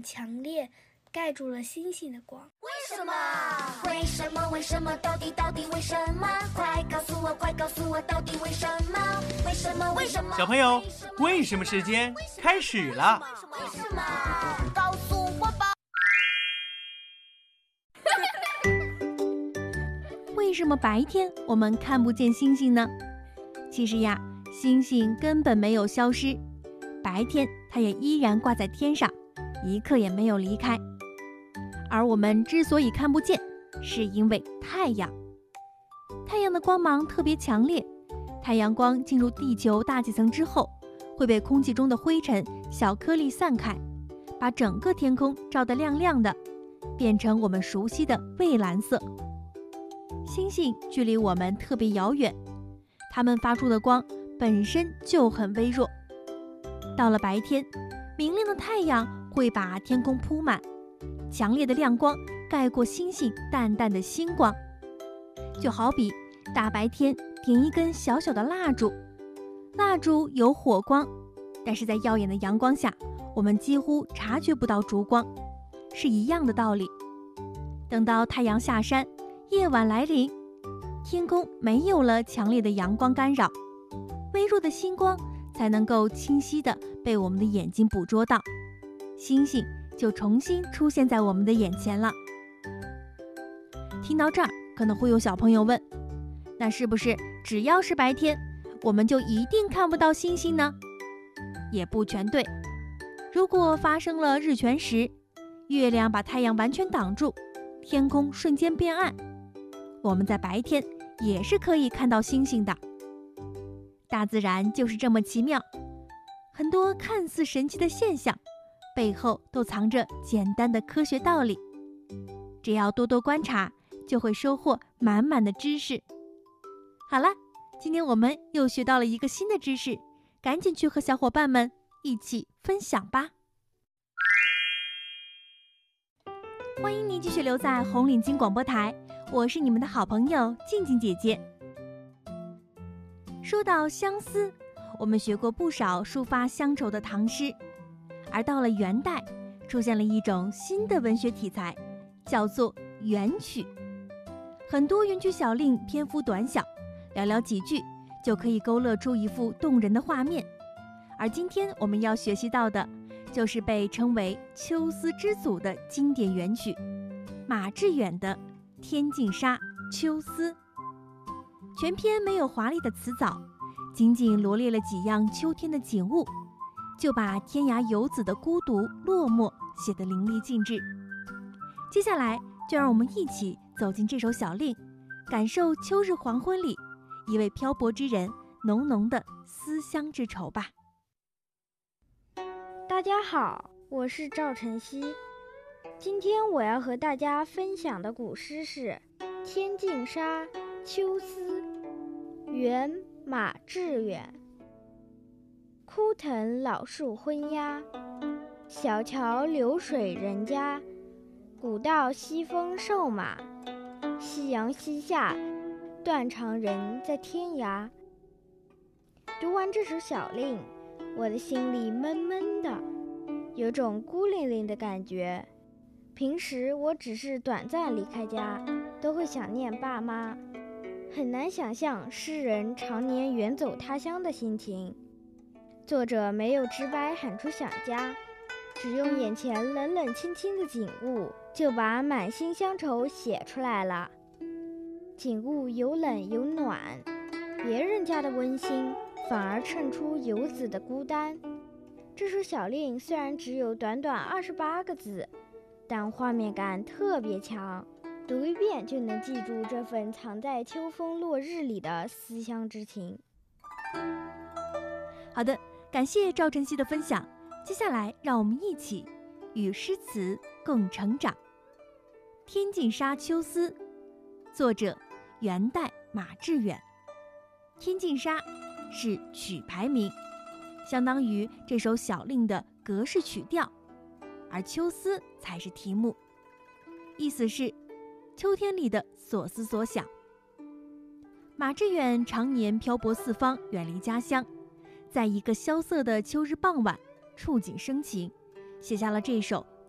强烈，盖住了星星的光。 为什么？为什么？为什么？到底为什么？快告诉我，快告诉我，到底为什么？为什么？为什么？ 小朋友，为什么时间开始了？ 为什么？告诉我吧。 为什么白天我们看不见星星呢？其实呀，星星根本没有消失，白天它也依然挂在天上，一刻也没有离开。而我们之所以看不见，是因为太阳。太阳的光芒特别强烈，太阳光进入地球大气层之后，会被空气中的灰尘、小颗粒散开，把整个天空照得亮亮的，变成我们熟悉的蔚蓝色。星星距离我们特别遥远，它们发出的光本身就很微弱。到了白天，明亮的太阳会把天空铺满，强烈的亮光盖过星星淡淡的星光。就好比大白天点一根小小的蜡烛，蜡烛有火光，但是在耀眼的阳光下，我们几乎察觉不到烛光，是一样的道理。等到太阳下山，夜晚来临，天空没有了强烈的阳光干扰，微弱的星光才能够清晰地被我们的眼睛捕捉到，星星就重新出现在我们的眼前了。听到这儿，可能会有小朋友问，那是不是只要是白天，我们就一定看不到星星呢？也不全对。如果发生了日全食，月亮把太阳完全挡住，天空瞬间变暗，我们在白天也是可以看到星星的。大自然就是这么奇妙，很多看似神奇的现象，背后都藏着简单的科学道理。只要多多观察，就会收获满满的知识。好了，今天我们又学到了一个新的知识，赶紧去和小伙伴们一起分享吧。欢迎你继续留在红领巾广播台，我是你们的好朋友静静姐姐。说到相思，我们学过不少抒发乡愁的唐诗，而到了元代，出现了一种新的文学题材，叫做元曲。很多元曲小令篇幅短小，寥寥几句就可以勾勒出一幅动人的画面。而今天我们要学习到的，就是被称为秋思之祖的经典元曲，马致远的《天净沙·秋思》。全篇没有华丽的词藻，仅仅罗列了几样秋天的景物，就把天涯游子的孤独落寞写得淋漓尽致。接下来就让我们一起走进这首小令，感受秋日黄昏里一位漂泊之人浓浓的思乡之愁吧。 大家好，我是赵晨曦。今天我要和大家分享的古诗是《天净沙·秋思》，元·马致远。枯藤老树昏鸦，小桥流水人家。古道西风瘦马，夕阳西下，断肠人在天涯。读完这首小令，我的心里闷闷的，有种孤零零的感觉。平时我只是短暂离开家，都会想念爸妈，很难想象诗人常年远走他乡的心情。作者没有直白喊出想家，只用眼前冷冷清清的景物，就把满心乡愁写出来了。景物有冷有暖，别人家的温馨反而衬出游子的孤单。这首小令虽然只有短短28个字，但画面感特别强，读一遍就能记住这份藏在秋风落日里的思乡之情。 好的，感谢赵晨曦的分享。接下来让我们一起与诗词共成长。《天净沙·秋思》，作者元代马致远。天净沙是曲牌名，相当于这首小令的格式曲调，而秋思才是题目，意思是秋天里的所思所想。马致远常年漂泊四方，远离家乡，在一个萧瑟的秋日傍晚，触景生情，写下了这首